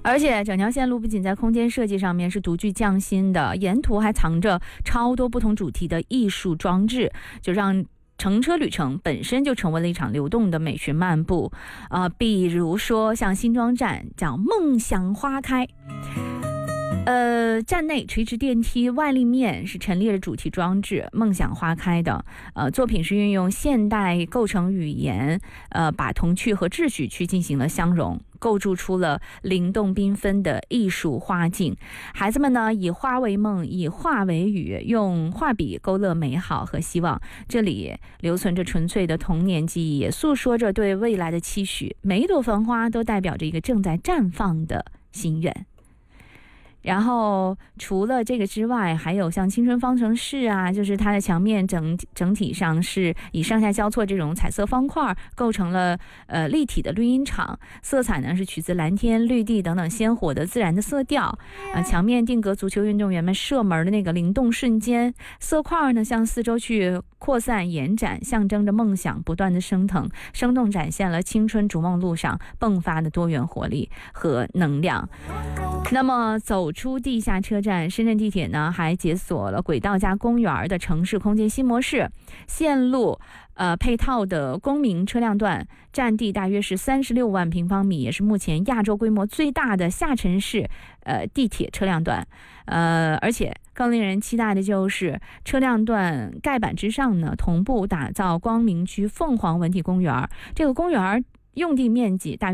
而且整条线路不仅在空间设计上面是独具匠心的，沿途还藏着超多不同主题的艺术装置，就让乘车旅程本身就成为了一场流动的美学漫步。比如说像新庄站叫梦想花开，站内垂直电梯外立面是陈列了主题装置梦想花开的。作品是运用现代构成语言，把童趣和秩序去进行了相融，构筑出了灵动缤纷的艺术花境。孩子们呢，以花为梦，以画为语，用画笔勾勒美好和希望。这里留存着纯粹的童年记忆，也诉说着对未来的期许。每一朵繁花都代表着一个正在绽放的心愿。然后除了这个之外，还有像青春方程式啊，就是它的墙面整体上是以上下交错这种彩色方块构成了立体的绿茵场，色彩呢是取自蓝天绿地等等鲜活的自然的色调。墙面定格足球运动员们射门的那个灵动瞬间，色块呢向四周去扩散延展，象征着梦想不断的升腾，生动展现了青春逐梦路上迸发的多元活力和能量。那么走出地下车站，深圳地铁呢还解锁了轨道加公园的城市空间新模式，线路配套的公民车辆段占地大约是36万平方米，也是目前亚洲规模最大的下沉式地铁车辆段。而且更令人期待的就是车辆段盖板之上呢，同步打造光明区凤凰文体公园。这个公园用地面积大约